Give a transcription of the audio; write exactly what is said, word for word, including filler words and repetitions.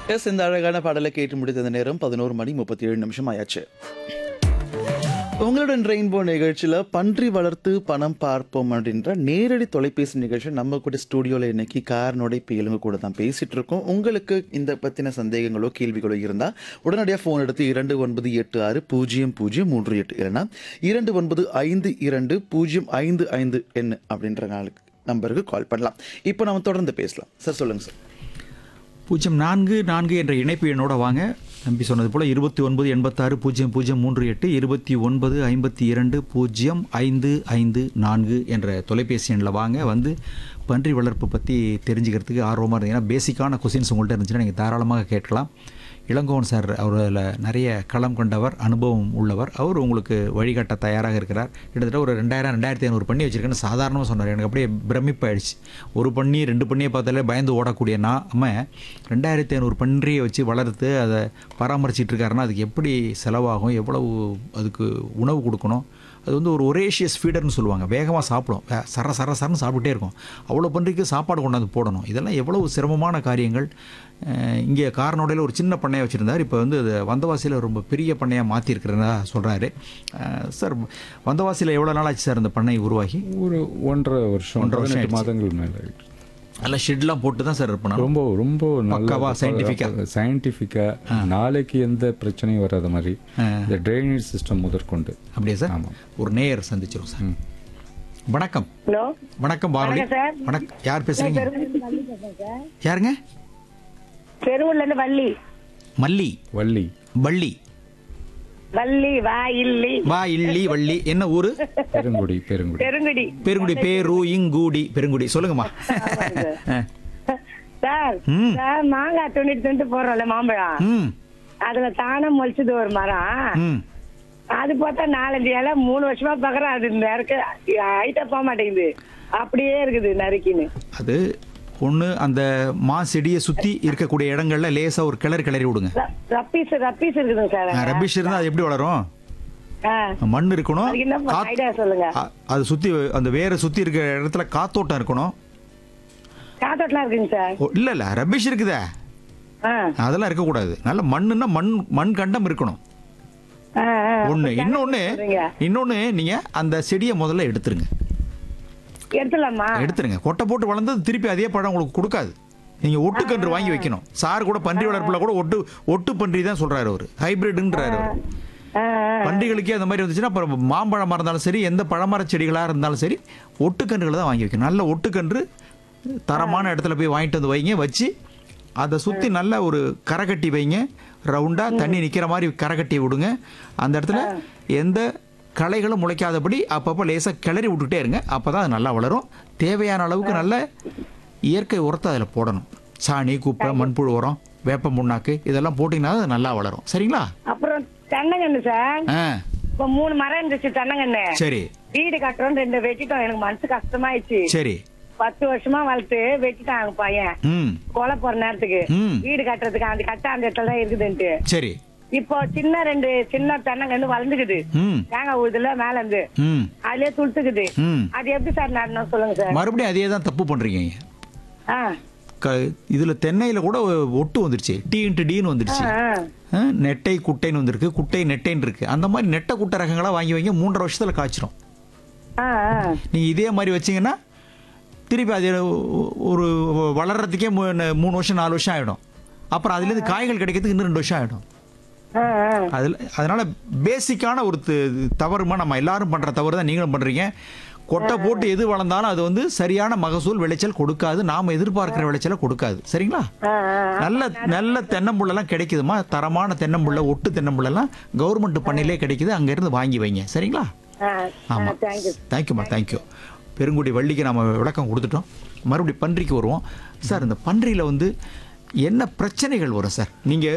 S இந்த அழகான பாடலை கேட்டு முடித்த நேரம் பதினோரு மணி முப்பத்தி ஏழு நிமிஷம் ஆயாச்சு. உங்களுடன் ரெயின்போ நிகழ்ச்சியில் பன்றி வளர்த்து பணம் பார்ப்போம் அப்படின்ற நேரடி தொலைபேசி நிகழ்ச்சி நம்ம கூட ஸ்டூடியோவில் இன்னைக்கு காரனோட இவங்க கூட தான் பேசிட்டு இருக்கோம். உங்களுக்கு இந்த பற்றின சந்தேகங்களோ கேள்விகளோ இருந்தால் உடனடியாக ஃபோன் எடுத்து இரண்டு ஒன்பது எட்டு ஆறு பூஜ்ஜியம் பூஜ்ஜியம் மூன்று எட்டு இல்லைன்னா இரண்டு ஒன்பது ஐந்து இரண்டு பூஜ்ஜியம் ஐந்து ஐந்து என்ன அப்படின்ற நாளுக்கு நம்பருக்கு கால் பண்ணலாம். இப்போ நம்ம தொடர்ந்து பேசலாம். சார் சொல்லுங்கள் சார். பூஜ்ஜியம் நான்கு நான்கு என்ற இணைப்பு எண்ணோட வாங்க. நம்பி சொன்னது போல் இருபத்தி ஒன்பது எண்பத்தாறு பூஜ்ஜியம் பூஜ்ஜியம் மூன்று எட்டு இருபத்தி ஒன்பது ஐம்பத்தி இரண்டு பூஜ்ஜியம் ஐந்து ஐந்து நான்கு என்ற தொலைபேசி எண்ணில் வாங்க. வந்து பன்றி வளர்ப்பு பற்றி தெரிஞ்சுக்கிறதுக்கு ஆர்வமாக இருந்தீங்கன்னா பேசிக்கான கொஸ்டின்ஸ் உங்கள்கிட்ட இருந்துச்சுன்னா நீங்கள் தாராளமாக கேட்கலாம். இளங்கோவன் சார் அவரில் நிறைய களம் கொண்டவர், அனுபவம் உள்ளவர். அவர் உங்களுக்கு வழிகாட்ட தயாராக இருக்கிறார். கிட்டத்தட்ட ஒரு ரெண்டாயிரம் ரெண்டாயிரத்தி ஐநூறு பண்ணி வச்சுருக்கேன்னு சாதாரணமாக சொன்னார். எனக்கு அப்படியே பிரமிப்பாயிடுச்சு. ஒரு பண்ணி ரெண்டு பண்ணியை பார்த்தாலே பயந்து ஓடக்கூடிய நாம ரெண்டாயிரத்தி ஐநூறு பன்றியை வச்சு வளர்த்து அதை பராமரிச்சிட்டு இருக்காருன்னா அதுக்கு எப்படி செலவாகும், எவ்வளவு அதுக்கு உணவு கொடுக்கணும். அது வந்து ஒரு ஒரேஷியஸ் ஃபீடர்னு சொல்லுவாங்க. வேகமாக சாப்பிடும், சர சர சரன்னு சாப்பிட்டே இருக்கும். அவ்வளோ பன்றிக்கு சாப்பாடு கொண்டாந்து போடணும். இதெல்லாம் எவ்வளவு சிரமமான காரியங்கள். இங்கே காரனோடையில் ஒரு சின்ன பண்ணையை வச்சுருந்தார். இப்போ வந்து அது வந்தவாசியில் ரொம்ப பெரிய பண்ணையாக மாற்றிருக்கிறதா சொல்கிறாரு. சார், வந்தவாசியில் எவ்வளோ நாள் ஆச்சு சார் இந்த பண்ணை உருவாகி? ஒரு ஒன்றரை வருஷம் ஒன்றரை வருஷம் பதினெட்டு மாதங்கள் மேலே. நல்லா ஷெட்லாம் போட்டு தான் சார் இருப்பேன். ரொம்ப ரொம்ப பக்காவா சயின்டிஃபிக்காக சயின்டிஃபிக்காக நாளைக்கு எந்த பிரச்சனையும் வராத மாதிரி இந்த ட்ரைனேஜ் சிஸ்டம் முதற்கொண்டு. அப்படியே சார். ஆமாம். ஒரு நேயர் சந்திச்சிரும் சார். வணக்கம். ஹலோ, வணக்கம் பாரதி. வணக்கம் சார். வணக்கம். யார் பேசுறீங்க? யாருங்க? பெருவூர்ல இருந்து வள்ளி. மல்லி. வள்ளி. வள்ளி. வள்ளி வா இல்லி வா இல்லி வள்ளி. என்ன ஊரு? பெருங்குடி. பெருங்குடி. பெருங்குடி. பெருங்குடி. பேரு இங்கூடி பெருங்குடி. சொல்லுங்கம்மா. சார், ம். சார் மாங்காய் துணிட்டு துணிட்டு போடுறோம்ல மாம்பழம், ம் அதுல தானே முளைச்சது ஒரு மரம். ம் அது பார்த்தா நாலஞ்சு இலை மூணு வருஷமா பாக்குறேன். அது நறுக்க ஹைட்டா போக மாட்டேங்குது, அப்படியே இருக்குது நறுக்கின்னு. அது ஒன்று, அந்த மா செடியை சுற்றி இருக்கக்கூடிய இடங்கள்ல லேசாக ஒரு கிளறி கிளறி விடுங்க. ர- ரப்பீஸ் ரப்பீஸ் இருக்குதுங்க சார். ரபிஷ் இருந்தால் அது எப்படி வளரும்? ஆ, மண் இருக்கணும். அதுக்கு என்ன காத்- ஐடியா சொல்லுங்க. அ- அது சுற்றி அந்த வேரை சுற்றி இருக்கிற இடத்துல காத்தோட்டம் இருக்கணும். காத்தோட்டலாம் இருக்குங்க சார். ஓ, இல்லை இல்லை ரபிஷ் இருக்குதே, ஆ, அதெல்லாம் இருக்கக்கூடாது. நல்ல மண்ணுன்னா மண் மண் கண்டம் இருக்கணும். ஆ, ஆ. ஒன்று. அப்ப இன்னொன்று சொல்றீங்க. இன்னொன்று நீங்கள் அந்த செடியை முதல்ல எடுத்துருங்க. எடுத்துலாமா? எடுத்துருங்க. கொட்டை போட்டு வளர்ந்தது திருப்பி அதே பழம் உங்களுக்கு கொடுக்காது. நீங்கள் ஒட்டுக்கன்று வாங்கி வைக்கணும். சார் கூட பன்றி வளர்ப்பில் கூட ஒட்டு ஒட்டு பன்றி தான் சொல்கிறாரு அவர், ஹைபிரிட்ன்றாரு அவர். ஆ, ஆ. பன்றிகளுக்கே அந்த மாதிரி வந்துச்சுன்னா அப்புறம் மாம்பழமாக இருந்தாலும் சரி, எந்த பழமர செடிகளாக இருந்தாலும் சரி, ஒட்டுக்கன்றுகளை தான் வாங்கி வைக்கணும். நல்ல ஒட்டுக்கன்று தரமான இடத்துல போய் வாங்கிட்டு வந்து வைங்க. வச்சு அதை சுற்றி நல்ல ஒரு கரை கட்டி வைங்க. ரவுண்டாக தண்ணி நிற்கிற மாதிரி கரை கட்டி விடுங்க. அந்த இடத்துல எந்த களைகளும் முளைக்காதபடி அப்பப்போ லேசாக கிளறி விட்டுட்டே இருங்க. அப்போ தான் அது நல்லா வளரும். தேவையான அளவுக்கு நல்ல இயற்கை உரத்தை அதில் போடணும். சாணி, குப்பை, மண்புழு உரம், வேப்ப முன்னாக்கு இதெல்லாம் போட்டிங்கன்னா அது நல்லா வளரும். சரிங்களா? அப்புறம் தென்னங்கன்னு சார், ஆ இப்ப மூணு மரம் இருந்துச்சு தென்னங்கன்னு. சரி வீடு கட்டுறோம், ரெண்டு வெட்டிட்டோம். எனக்கு மனசு கஷ்டமாயிடுச்சு. சரி. பத்து வருஷமா வளர்த்து வெட்டிட்டாங்க பையன், ம் கொலை போற நேரத்துக்கு. ம் வீடு கட்டுறதுக்கு அந்த கட்ட அந்த இடத்துல தான் இருக்குதுன்ட்டு. சரி. இப்போ சின்ன ரெண்டு சின்ன தென்னங்கன்னு வளர்ந்துக்குது. ம் தேங்காய் ஊதுல மேல இருந்து ம் அதுலயே துளுத்துக்குது. ம் அது எப்படி சார் நடணும் சொல்லுங்க சார். மறுபடியும் அதே தான் தப்பு பண்ணுறீங்க. ஆ, க இதில் தென்னையில் கூட ஒட்டு வந்துருச்சு. டி இன்ட்டு டின்னு வந்துருச்சு. ஆ, ஆ, நெட்டை குட்டைன்னு வந்திருக்கு, குட்டை நெட்டைன்னு இருக்குது. அந்த மாதிரி நெட்டை குட்டை ரகங்களாக வாங்கி வைங்க. மூன்றரை வருஷத்தில் காய்ச்சிரும். ஆ, ஆ. நீங்கள் இதே மாதிரி வச்சிங்கன்னா திருப்பி அது ஒரு வளர்கிறதுக்கே மூ மூணு வருஷம் நாலு வருஷம் ஆகிடும். அப்புறம் அதுலேருந்து காய்கள் கிடைக்கிறதுக்கு இன்னும் ரெண்டு வருஷம் ஆகிடும். ஆ, ஆ. அதில் அதனால் பேசிக்கான ஒரு த- தவறுமா நம்ம எல்லாரும் பண்ணுற தவறு தான் நீங்களும் பண்ணுறீங்க. கொட்டை போட்டு எது வளர்ந்தாலும் அது வந்து சரியான மகசூல் விளைச்சல் கொடுக்காது. நாம் எதிர்பார்க்குற விளைச்சலை கொடுக்காது. சரிங்களா? ஆ, ஆ. நல்ல நல்ல தென்னம்புள்ளெல்லாம் கிடைக்குதுமா. தரமான தென்னம்புள்ள, ஒட்டு தென்னம்புள்ளெல்லாம் கவர்மெண்ட் பண்ணையிலே கிடைக்குது. அங்கேருந்து வாங்கி வைங்க. சரிங்களா? ஆ, ஆமாம். தேங்க்யூ. தேங்க்யூம்மா, தேங்க்யூ. பெருங்குடி வள்ளிக்கு நம்ம விளக்கம் கொடுத்துட்டோம். மறுபடியும் பன்றிக்கு வருவோம். சார், இந்த பன்றியில் வந்து என்ன பிரச்சனைகள் வரும் சார்? நீங்கள்